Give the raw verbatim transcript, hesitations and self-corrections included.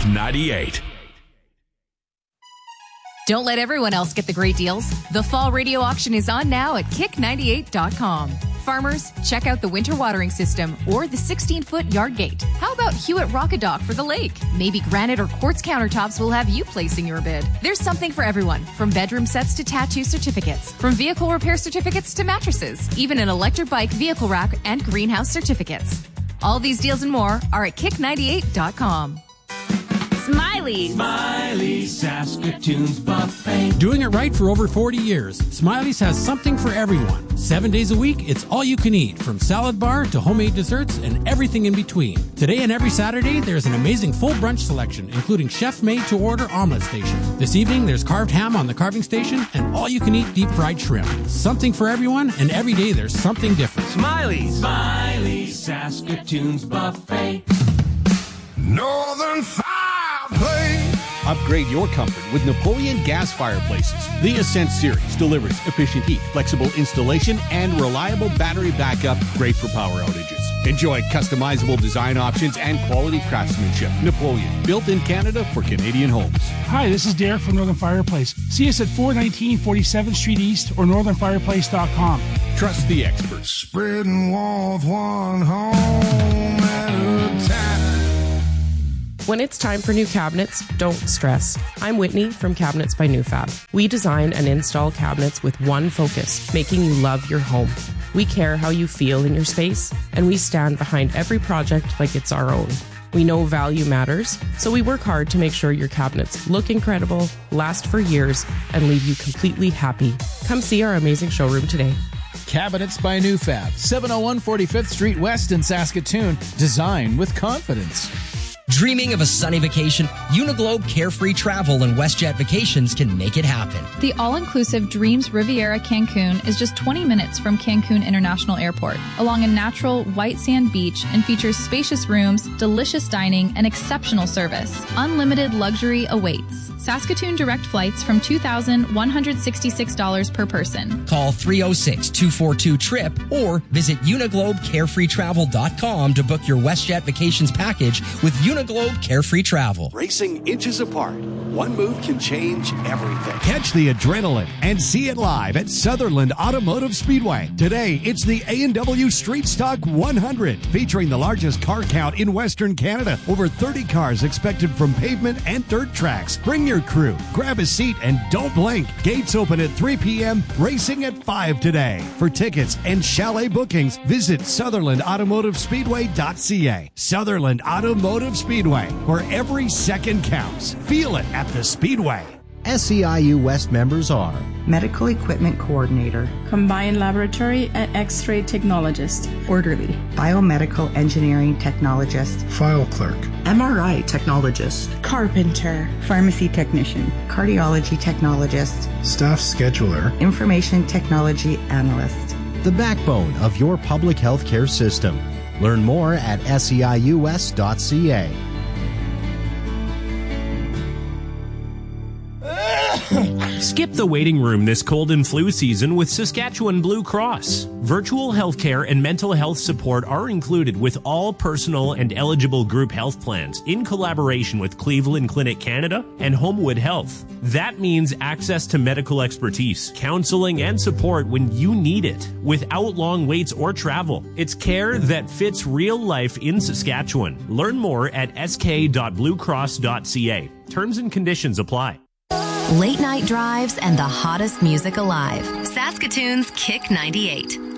ninety-eight. Don't let everyone else get the great deals. The fall radio auction is on now at kick ninety-eight dot com. Farmers, check out the winter watering system or the sixteen-foot yard gate. How about Hewitt Rockadock for the lake? Maybe granite or quartz countertops will have you placing your bid. There's something for everyone, from bedroom sets to tattoo certificates, from vehicle repair certificates to mattresses, even an electric bike vehicle rack and greenhouse certificates. All these deals and more are at kick ninety-eight dot com. Smiley's. Smiley's Saskatoon's Buffet. Doing it right for over forty years, Smiley's has something for everyone. Seven days a week, it's all you can eat, from salad bar to homemade desserts and everything in between. Today and every Saturday, there's an amazing full brunch selection, including chef-made-to-order omelet station. This evening, there's carved ham on the carving station and all-you-can-eat deep-fried shrimp. Something for everyone, and every day there's something different. Smiley's. Smiley's Saskatoon's Buffet. Northern Fireplace. Upgrade your comfort with Napoleon gas fireplaces. The Ascent series delivers efficient heat, flexible installation, and reliable battery backup, great for power outages. Enjoy customizable design options and quality craftsmanship. Napoleon, built in Canada for Canadian homes. Hi, this is Derek from Northern Fireplace. See us at four nineteen forty-seventh Street East or northern fireplace dot com. Trust the experts. Spreading walls one home at a time. When it's time for new cabinets, don't stress. I'm Whitney from Cabinets by NewFab. We design and install cabinets with one focus, making you love your home. We care how you feel in your space, and we stand behind every project like it's our own. We know value matters, so we work hard to make sure your cabinets look incredible, last for years, and leave you completely happy. Come see our amazing showroom today. Cabinets by NewFab, seven oh one forty-fifth Street West in Saskatoon. Design with confidence. Dreaming of a sunny vacation? Uniglobe Carefree Travel and WestJet Vacations can make it happen. The all-inclusive Dreams Riviera Cancun is just twenty minutes from Cancun International Airport, along a natural white sand beach, and features spacious rooms, delicious dining, and exceptional service. Unlimited luxury awaits. Saskatoon direct flights from two thousand one hundred sixty-six dollars per person. Call three oh six, two four two, T R I P or visit uniglobe carefree travel dot com to book your WestJet Vacations package with Uniglobe Carefree Travel. Racing inches apart. One move can change everything. Catch the adrenaline and see it live at Sutherland Automotive Speedway. Today, it's the A and W Street Stock one hundred, featuring the largest car count in Western Canada. Over thirty cars expected from pavement and dirt tracks. Bring your crew, grab a seat, and don't blink. Gates open at three p.m., racing at five today. For tickets and chalet bookings, visit sutherland automotive speedway dot c a. Sutherland Automotive Speedway, where every second counts. Feel it at the Speedway. S E I U West members are Medical Equipment Coordinator, Combined Laboratory and X-Ray Technologist, Orderly, Biomedical Engineering Technologist, File Clerk, M R I Technologist, Carpenter, Pharmacy Technician, Cardiology Technologist, Staff Scheduler, Information Technology Analyst. The backbone of your public health care system. Learn more at S E I U S dot c a. Skip the waiting room this cold and flu season with Saskatchewan Blue Cross. Virtual healthcare and mental health support are included with all personal and eligible group health plans in collaboration with Cleveland Clinic Canada and Homewood Health. That means access to medical expertise, counseling, and support when you need it without long waits or travel. It's care that fits real life in Saskatchewan. Learn more at s k dot blue cross dot c a. Terms and conditions apply. Late night drives and the hottest music alive. Saskatoon's Kick ninety-eight.